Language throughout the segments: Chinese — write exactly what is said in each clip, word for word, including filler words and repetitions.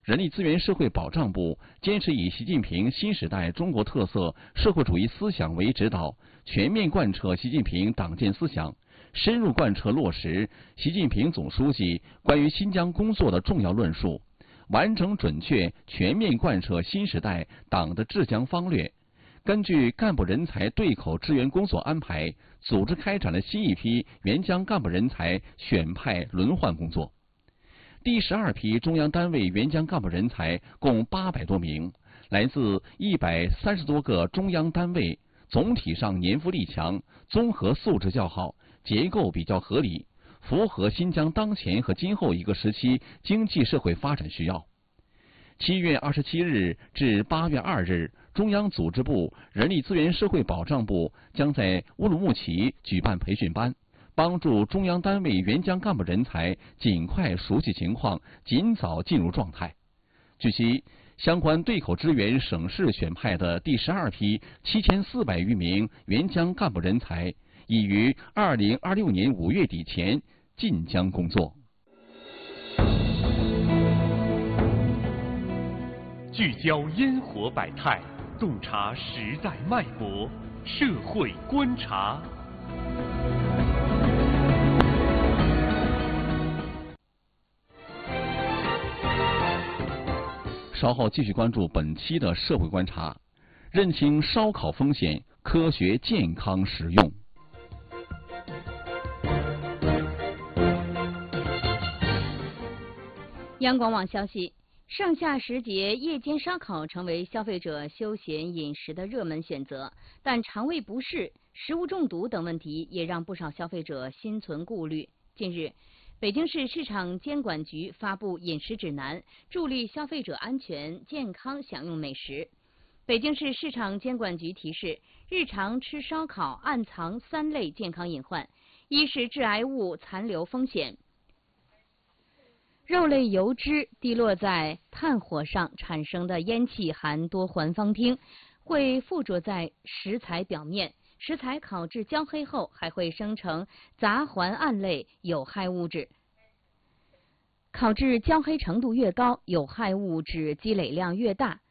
人力资源社会保障部坚持以习近平新时代中国特色社会主义思想为指导，全面贯彻习近平党建思想，深入贯彻落实习近平总书记关于新疆工作的重要论述，完整准确全面贯彻新时代党的治疆方略，根据干部人才对口支援工作安排，组织开展了新一批援疆干部人才选派轮换工作。第十二批中央单位援疆干部人才共八百多名，来自一百三十多个中央单位，总体上年富力强，综合素质较好，结构比较合理，符合新疆当前和今后一个时期经济社会发展需要。七月二十七日至八月二日，中央组织部、人力资源社会保障部将在乌鲁木齐举办培训班，帮助中央单位援疆干部人才尽快熟悉情况，尽早进入状态。据悉，相关对口支援省市选派的第十二批七千四百余名援疆干部人才，已于二零二六年五月底前进疆工作。 聚焦烟火百态，洞察时代脉搏，社会观察。 稍后继续关注本期的社会观察，认清烧烤风险，科学健康食用。 央广网消息，盛夏时节，夜间烧烤成为消费者休闲饮食的热门选择，但肠胃不适、食物中毒等问题也让不少消费者心存顾虑。近日，北京市市场监管局发布饮食指南，助力消费者安全健康享用美食。北京市市场监管局提示，日常吃烧烤暗藏三类健康隐患：一是致癌物残留风险。肉类油脂滴落在炭火上产生的烟气含多环芳烃，会附着在食材表面，食材烤至焦黑后还会生成杂环胺类有害物质。烤至焦黑程度越高，有害物质积累量越大。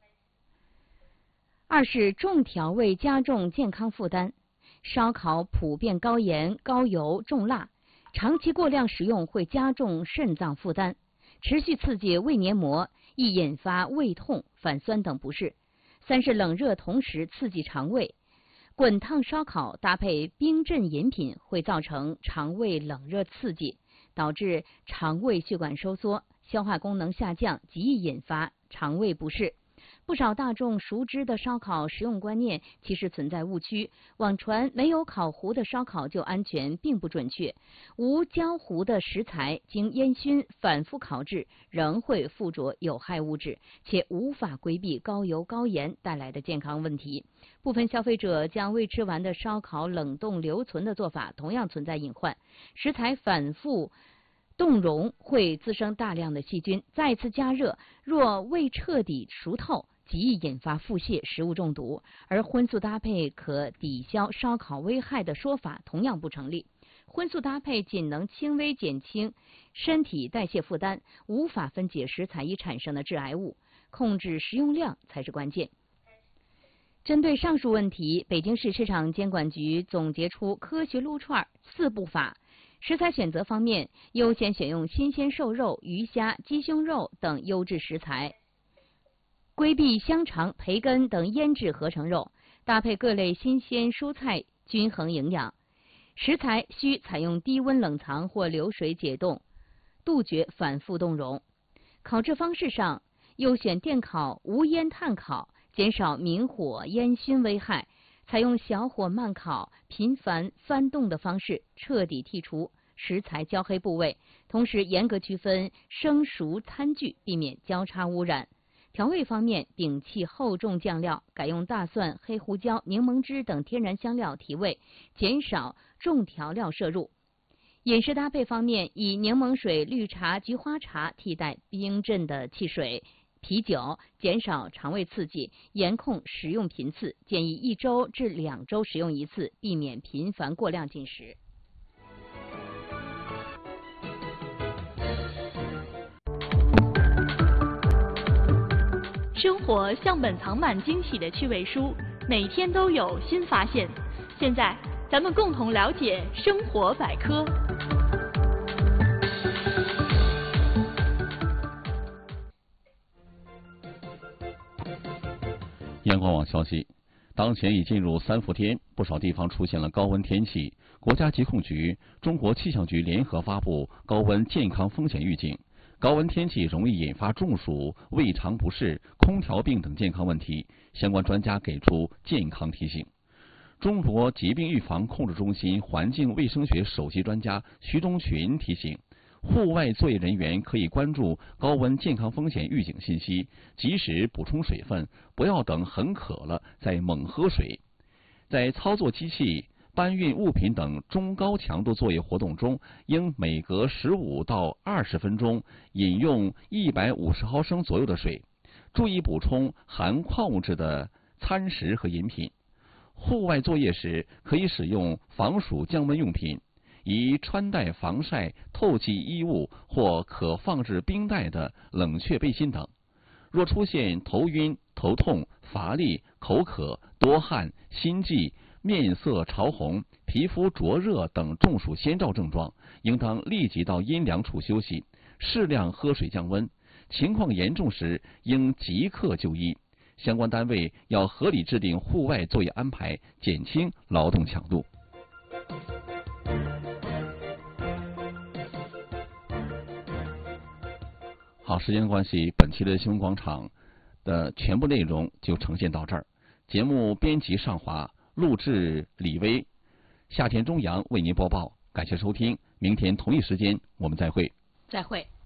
二是重调味加重健康负担，烧烤普遍高盐、高油、重辣，长期过量食用会加重肾脏负担，持续刺激胃黏膜，易引发胃痛、反酸等不适。三是冷热同时刺激肠胃，滚烫烧烤搭配冰镇饮品会造成肠胃冷热刺激，导致肠胃血管收缩，消化功能下降，极易引发肠胃不适。不少大众熟知的烧烤食用观念其实存在误区，网传没有烤糊的烧烤就安全并不准确。无焦糊的食材经烟熏反复烤制，仍会附着有害物质，且无法规避高油高盐带来的健康问题。部分消费者将未吃完的烧烤冷冻留存的做法同样存在隐患，食材反复冻溶会滋生大量的细菌，再次加热若未彻底熟透，极易引发腹泻、食物中毒，而荤素搭配可抵消烧烤危害的说法同样不成立。荤素搭配仅能轻微减轻身体代谢负担，无法分解食材已产生的致癌物，控制食用量才是关键。针对上述问题，北京市市场监管局总结出科学撸串四步法。食材选择方面，优先选用新鲜瘦肉、鱼虾、鸡胸肉等优质食材，规避香肠、培根等腌制合成肉，搭配各类新鲜蔬菜，均衡营养。食材需采用低温冷藏或流水解冻，杜绝反复冻溶。烤制方式上，优选电烤、无烟炭烤，减少明火烟熏危害。采用小火慢烤、频繁翻动的方式，彻底剔除食材焦黑部位，同时严格区分生熟餐具，避免交叉污染。调味方面，摒弃厚重酱料，改用大蒜、黑胡椒、柠檬汁等天然香料提味，减少重调料摄入。饮食搭配方面，以柠檬水、绿茶、菊花茶替代冰镇的汽水、啤酒，减少肠胃刺激，严控食用频次，建议一周至两周食用一次，避免频繁过量进食。 生活像本藏满惊喜的趣味书，每天都有新发现。现在，咱们共同了解生活百科。 央广网消息，当前已进入三伏天，不少地方出现了高温天气。国家疾控局、中国气象局联合发布高温健康风险预警。高温天气容易引发中暑、胃肠不适、空调病等健康问题，相关专家给出健康提醒。中国疾病预防控制中心环境卫生学首席专家徐忠群提醒，户外作业人员可以关注高温健康风险预警信息，及时补充水分，不要等很渴了再猛喝水。在操作机器、搬运物品等中高强度作业活动中，应每隔十五到二十分钟饮用一百五十毫升左右的水，注意补充含矿物质的餐食和饮品。户外作业时可以使用防暑降温用品，宜穿戴防晒、透气衣物或可放置冰袋的冷却背心等。若出现头晕、头痛、乏力、口渴、多汗、心悸、面色潮红、皮肤灼热等中暑先兆症状，应当立即到阴凉处休息，适量喝水降温。情况严重时，应即刻就医。相关单位要合理制定户外作业安排，减轻劳动强度。好，时间关系，本期的新闻广场的全部内容就呈现到这儿。节目编辑尚华，录制李威，夏天中阳为您播报。感谢收听，明天同一时间我们再会。 再会。